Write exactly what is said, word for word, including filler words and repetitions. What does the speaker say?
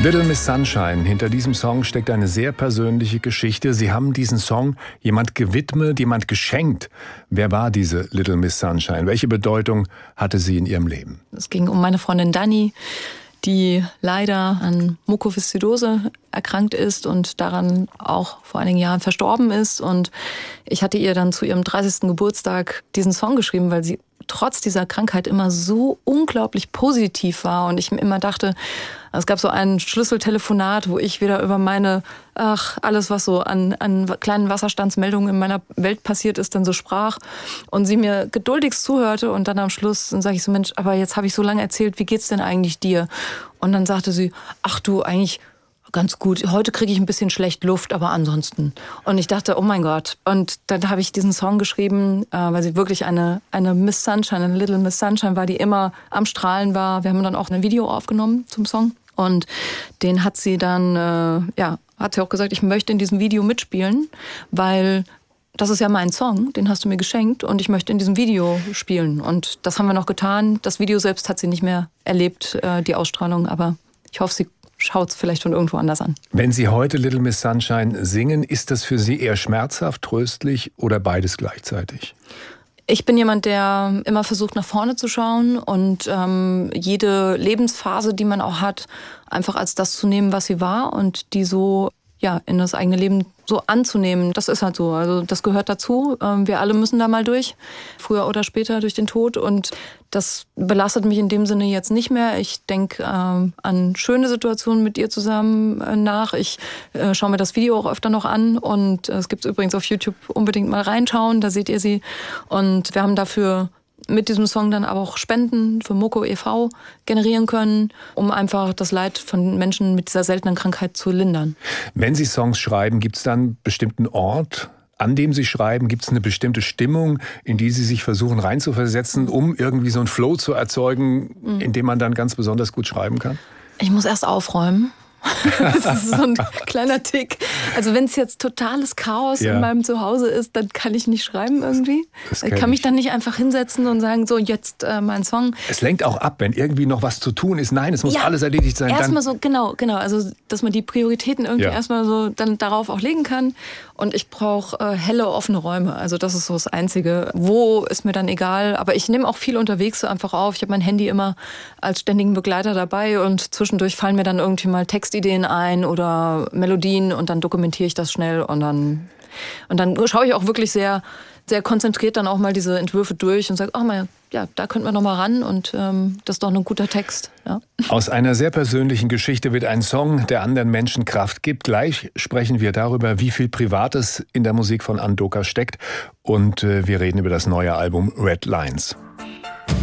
Little Miss Sunshine. Hinter diesem Song steckt eine sehr persönliche Geschichte. Sie haben diesen Song jemand gewidmet, jemand geschenkt. Wer war diese Little Miss Sunshine? Welche Bedeutung hatte sie in Ihrem Leben? Es ging um meine Freundin Dani, die leider an Mukoviszidose erkrankt ist und daran auch vor einigen Jahren verstorben ist. Und ich hatte ihr dann zu ihrem dreißigsten Geburtstag diesen Song geschrieben, weil sie trotz dieser Krankheit immer so unglaublich positiv war. Und ich mir immer dachte, es gab so ein Schlüsseltelefonat, wo ich wieder über meine, ach, alles, was so an, an kleinen Wasserstandsmeldungen in meiner Welt passiert ist, dann so sprach. Und sie mir geduldigst zuhörte und dann am Schluss, dann sage ich so, Mensch, aber jetzt habe ich so lange erzählt, wie geht's denn eigentlich dir? Und dann sagte sie, ach du, eigentlich ganz gut. Heute kriege ich ein bisschen schlecht Luft, aber ansonsten. Und ich dachte, oh mein Gott. Und dann habe ich diesen Song geschrieben, äh, weil sie wirklich eine, eine Miss Sunshine, eine Little Miss Sunshine war, die immer am Strahlen war. Wir haben dann auch ein Video aufgenommen zum Song. Und den hat sie dann, äh, ja, hat sie auch gesagt, ich möchte in diesem Video mitspielen, weil das ist ja mein Song, den hast du mir geschenkt und ich möchte in diesem Video spielen. Und das haben wir noch getan. Das Video selbst hat sie nicht mehr erlebt, äh, die Ausstrahlung, aber ich hoffe, sie schaut es vielleicht von irgendwo anders an. Wenn Sie heute Little Miss Sunshine singen, ist das für Sie eher schmerzhaft, tröstlich oder beides gleichzeitig? Ich bin jemand, der immer versucht, nach vorne zu schauen und ähm, jede Lebensphase, die man auch hat, einfach als das zu nehmen, was sie war und die so ja in das eigene Leben so anzunehmen. Das ist halt so. Also das gehört dazu. Ähm, wir alle müssen da mal durch, früher oder später durch den Tod. Und das belastet mich in dem Sinne jetzt nicht mehr. Ich denke ähm, an schöne Situationen mit ihr zusammen äh, nach. Ich äh, schaue mir das Video auch öfter noch an. Und äh, es gibt es übrigens auf YouTube, unbedingt mal reinschauen. Da seht ihr sie. Und wir haben dafür mit diesem Song dann aber auch Spenden für Moko e V generieren können, um einfach das Leid von Menschen mit dieser seltenen Krankheit zu lindern. Wenn Sie Songs schreiben, gibt es dann einen bestimmten Ort, an dem Sie schreiben? Gibt es eine bestimmte Stimmung, in die Sie sich versuchen reinzuversetzen, um irgendwie so einen Flow zu erzeugen, mhm. in dem man dann ganz besonders gut schreiben kann? Ich muss erst aufräumen. Das ist so ein kleiner Tick. Also wenn es jetzt totales Chaos ja. in meinem Zuhause ist, dann kann ich nicht schreiben irgendwie. Ich kann, kann mich dann nicht einfach hinsetzen und sagen, so jetzt äh, mein Song. Es lenkt auch ab, wenn irgendwie noch was zu tun ist. Nein, es muss ja, alles erledigt sein. Erstmal so, genau, genau. Also dass man die Prioritäten irgendwie ja. erstmal so dann darauf auch legen kann. Und ich brauche äh, helle, offene Räume. Also das ist so das Einzige. Wo ist mir dann egal. Aber ich nehme auch viel unterwegs so einfach auf. Ich habe mein Handy immer als ständigen Begleiter dabei und zwischendurch fallen mir dann irgendwie mal Textideen ein oder Melodien und dann dokumentiere ich das schnell und dann und dann schaue ich auch wirklich sehr sehr konzentriert dann auch mal diese Entwürfe durch und sage, ach mal, ja, da könnten wir noch mal ran und ähm, das ist doch ein guter Text. Ja. Aus einer sehr persönlichen Geschichte wird ein Song, der anderen Menschen Kraft gibt. Gleich sprechen wir darüber, wie viel Privates in der Musik von Anne Doka steckt und äh, wir reden über das neue Album Red Lines.